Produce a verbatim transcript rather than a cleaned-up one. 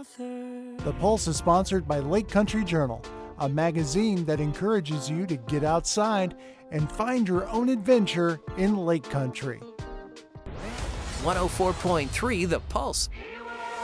The Pulse is sponsored by Lake Country Journal, a magazine that encourages you to get outside and find your own adventure in Lake Country. one oh four point three The Pulse,